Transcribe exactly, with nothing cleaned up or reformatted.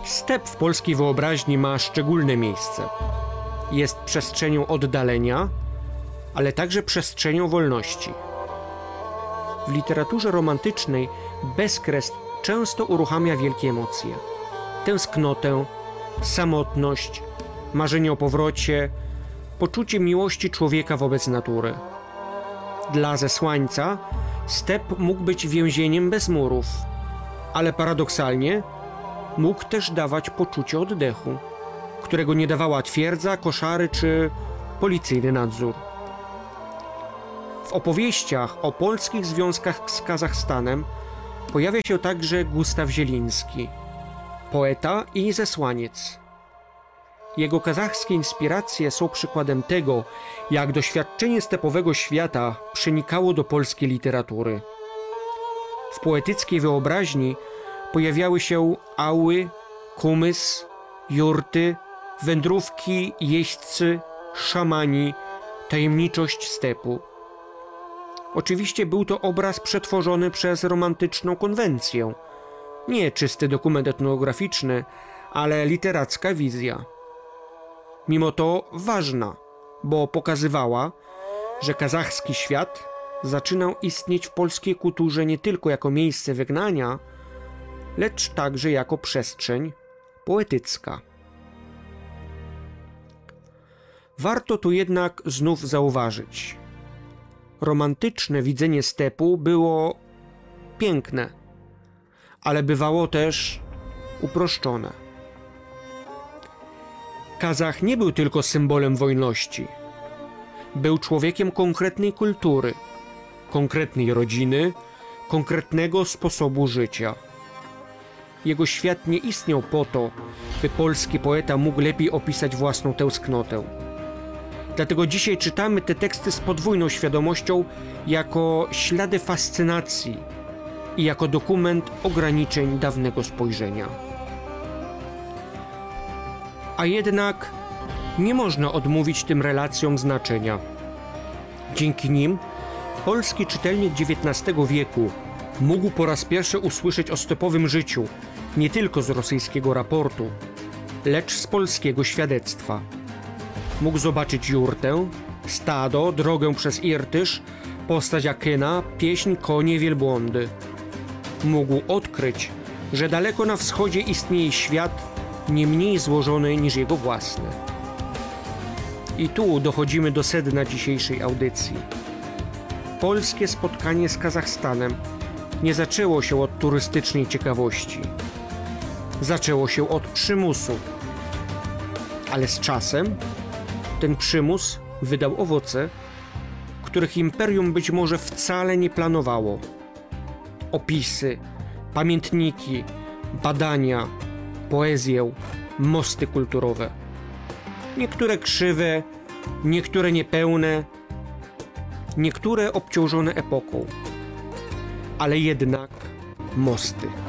Step w polskiej wyobraźni ma szczególne miejsce. Jest przestrzenią oddalenia, ale także przestrzenią wolności. W literaturze romantycznej bezkres często uruchamia wielkie emocje. Tęsknotę, samotność, marzenie o powrocie, poczucie miłości człowieka wobec natury. Dla zesłańca step mógł być więzieniem bez murów, ale paradoksalnie mógł też dawać poczucie oddechu, którego nie dawała twierdza, koszary czy policyjny nadzór. W opowieściach o polskich związkach z Kazachstanem pojawia się także Gustaw Zieliński, poeta i zesłaniec. Jego kazachskie inspiracje są przykładem tego, jak doświadczenie stepowego świata przenikało do polskiej literatury. W poetyckiej wyobraźni pojawiały się ały, kumys, jurty, wędrówki, jeźdźcy, szamani, tajemniczość stepu. Oczywiście był to obraz przetworzony przez romantyczną konwencję. Nie czysty dokument etnograficzny, ale literacka wizja. Mimo to ważna, bo pokazywała, że kazachski świat zaczynał istnieć w polskiej kulturze nie tylko jako miejsce wygnania, lecz także jako przestrzeń poetycka. Warto tu jednak znów zauważyć: romantyczne widzenie stepu było piękne, ale bywało też uproszczone. Kazach nie był tylko symbolem wolności. Był człowiekiem konkretnej kultury, konkretnej rodziny, konkretnego sposobu życia. Jego świat nie istniał po to, by polski poeta mógł lepiej opisać własną tęsknotę. Dlatego dzisiaj czytamy te teksty z podwójną świadomością, jako ślady fascynacji i jako dokument ograniczeń dawnego spojrzenia. A jednak nie można odmówić tym relacjom znaczenia. Dzięki nim polski czytelnik dziewiętnastego wieku mógł po raz pierwszy usłyszeć o stepowym życiu nie tylko z rosyjskiego raportu, lecz z polskiego świadectwa. Mógł zobaczyć jurtę, stado, drogę przez Irtysz, postać Akyna, pieśń, konie, wielbłądy. Mógł odkryć, że daleko na wschodzie istnieje świat nie mniej złożony niż jego własny. I tu dochodzimy do sedna dzisiejszej audycji. Polskie spotkanie z Kazachstanem nie zaczęło się od turystycznej ciekawości. Zaczęło się od przymusu. Ale z czasem ten przymus wydał owoce, których imperium być może wcale nie planowało. Opisy, pamiętniki, badania, poezję, mosty kulturowe. Niektóre krzywe, niektóre niepełne, niektóre obciążone epoką, ale jednak mosty.